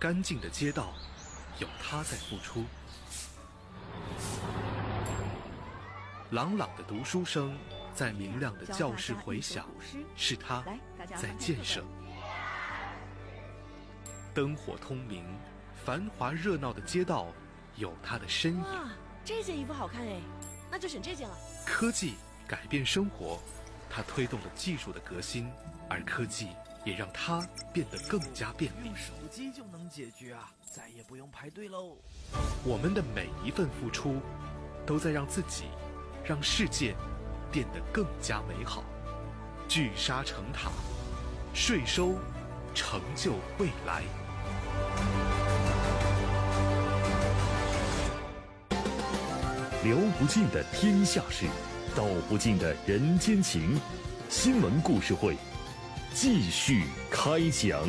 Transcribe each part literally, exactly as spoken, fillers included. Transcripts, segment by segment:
干净的街道，有他在付出。朗朗的读书声在明亮的教室回响，是他在建设。灯火通明，繁华热闹的街道有他的身影。 哇，这件衣服好看哎，那就选这件了。 科技改变生活，它推动了技术的革新，而科技也让它变得更加便利。 用手机就能解决啊，再也不用排队喽。 我们的每一份付出，都在让自己、让世界变得更加美好。聚沙成塔，税收成就未来。 聊不尽的天下事，道不尽的人间情。新闻故事会继续开讲。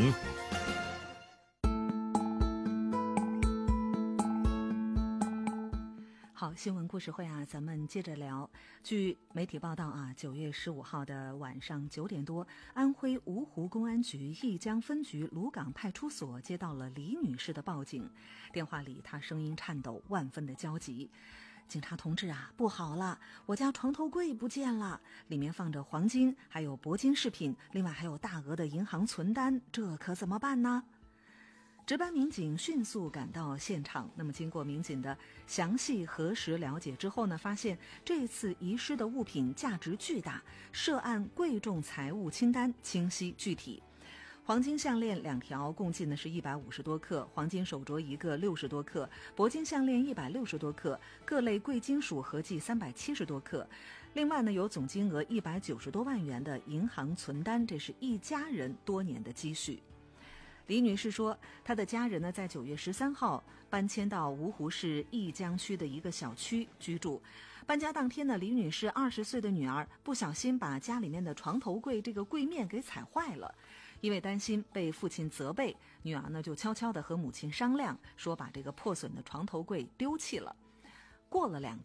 好，新闻故事会啊，咱们接着聊。据媒体报道啊，九月十五号的晚上九点多，安徽芜湖公安局义江分局鲁岗派出所接到了李女士的报警。电话里，她声音颤抖，万分的焦急。警察同志啊，不好了，我家床头柜不见了，里面放着黄金，还有铂金饰品，另外还有大额的银行存单，这可怎么办呢？值班民警迅速赶到现场，那么经过民警的详细核实了解之后呢，发现这次遗失的物品价值巨大，涉案贵重财物清单清晰具体。黄金项链两条，共计呢是一百五十多克；黄金手镯一个六十多克；铂金项链一百六十多克；各类贵金属合计三百七十多克。另外呢，有总金额一百九十多万元的银行存单，这是一家人多年的积蓄。李女士说，她的家人呢在九月十三号搬迁到芜湖市义江区的一个小区居住。搬家当天呢，李女士二十岁的女儿不小心把家里面的床头柜这个柜面给踩坏了。因为担心被父亲责备，女儿呢就悄悄地和母亲商量，说把这个破损的床头柜丢弃了。过了两